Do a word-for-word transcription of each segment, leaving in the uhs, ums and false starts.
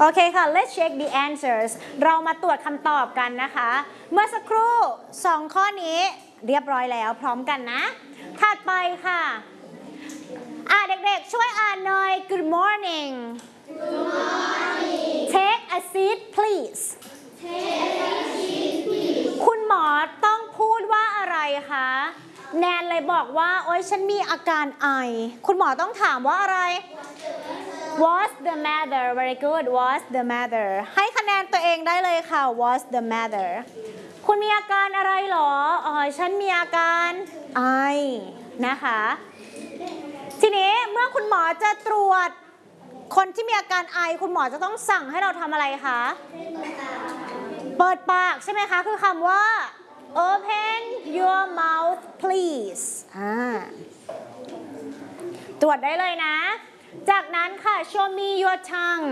โอเคค่ะ let's check the answers เรามาตรวจคำตอบกันนะคะ เมื่อสักครู่สองข้อนี้เรียบร้อยแล้วพร้อมกันนะ ถัดไปค่ะอ่ะเด็กๆช่วยอ่านหน่อย Good morning Good morning Take a seat please Take a seat please คุณหมอต้องพูดว่าอะไรคะแนนเลยบอกว่าโอ๊ยฉันมีอาการไอคุณหมอต้องถามว่าอะไร What's the matter very good What's the matter ให้คะแนนตัวเองได้เลยค่ะ What's the matter คุณมีอาการอะไรหรออ๋อฉันมีอาการไอนะคะทีนี้เมื่อคุณหมอจะตรวจคนที่มีอาการไอคุณหมอจะต้องสั่งให้เราทำอะไรคะเปิดปากใช่ไหมคะคือคำว่า Open your mouth please อ่าตรวจได้เลยนะจากนั้นค่ะ show me your tongue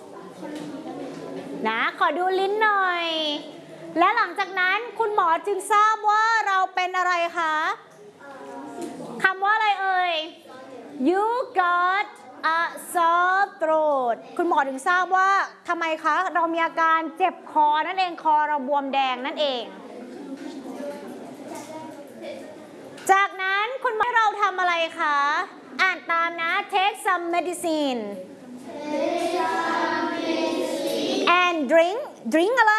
นะขอดูลิ้นหน่อยและหลังจากนั้นคุณหมอจึงทราบว่าเราเป็นอะไรคะคำว่าอะไรเอ่ย you got a sore throat คุณหมอถึงทราบว่าทำไมคะเรามีอาการเจ็บคอนั่นเองคอเราบวมแดงนั่นเองจากนั้นคุณหมอให้เราทำอะไรคะอ่านตามนะ take some medicine and drink drink อะไร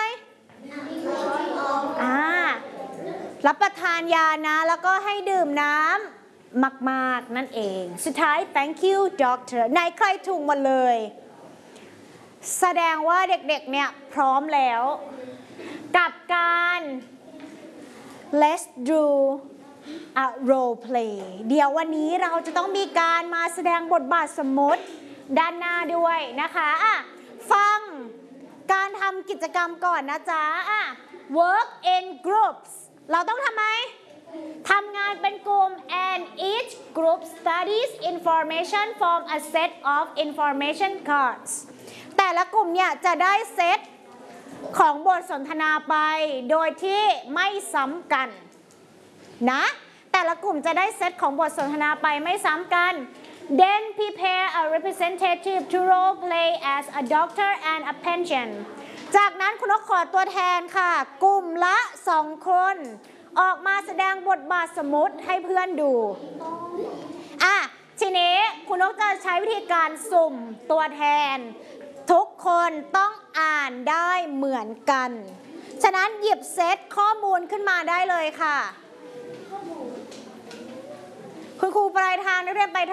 อ่ารับประทานยานะแล้วก็ให้ดื่มน้ำมากๆนั่นเองสุดท้าย thank you doctor ไหนใครถูกหมดเลยแสดงว่าเด็กๆเนี่ยพร้อมแล้วกับการ let's do a role play เดี๋ยววันนี้เราจะต้องมีการมาแสดงบทบาทสมมติด้านหน้าด้วยนะคะอ่ะฟังการทำกิจกรรมก่อนนะจ๊ะอ่ะ work in groups เราต้องทำไมทำงานเป็นกลุ่ม and each group studies information from a set of information cards แต่ละกลุ่มเนี่ยจะได้เซตของบทสนทนาไปโดยที่ไม่ซ้ำกันนะแต่ละกลุ่มจะได้เซตของบทสนทนาไปไม่ซ้ำกัน then prepare a representative to role play as a doctor and a patient จากนั้นคุณนกขอตัวแทนค่ะกลุ่มละสองคนออกมาแสดงบทบาทสมมติให้เพื่อนดูอ่ะทีนี้คุณนกจะใช้วิธีการสุ่มตัวแทนทุกคนต้องอ่านได้เหมือนกันฉะนั้นหยิบเซตข้อมูลขึ้นมาได้เลยค่ะคุณครูปลายทางนักเรียนไป